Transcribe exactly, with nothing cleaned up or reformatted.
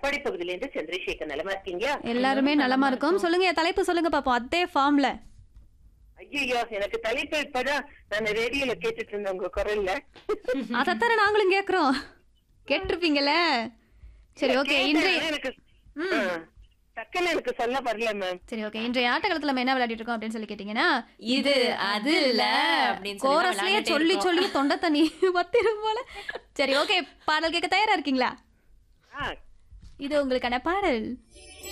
காட்பாடி பகுதியில இருந்து சந்திரசேகர். நலமா இருக்கீங்களா? எல்லாருமே நலமா இருக்கும். சொல்லுங்க தலைப்பு சொல்லுங்க பாப்போம். அதே ஃபார்ம்ல. ஐயோ, எனக்கு தலைப்பு இப்பதான் நான் ரேடியோல கேட்டுட்டு இருந்தேன் உங்க குரல்ல. அதத்தானே நாங்களும் கேக்குறோம். கேட்டிருப்பீங்கல்ல. சரி ஓகே. இன்றைய எனக்கு டக்குன்னு எனக்கு சொல்ல வரல மேம். சரி ஓகே. இன்றைய ஆட்டக்காலத்துல நம்ம என்ன விளையாடிட்டு இருக்கோம் அப்படின்னு சொல்லி கேட்டீங்கன்னா, இது அது இல்ல அப்படின்னு சொல்லி கோரஸ்லயே சொல்லி சொல்லி தொண்டை தண்ணி வத்திரும் போல. சரி ஓகே. பாடல் கேட்க தயாரா இருக்கீங்களா? இது உங்களுக்கான பாடல்.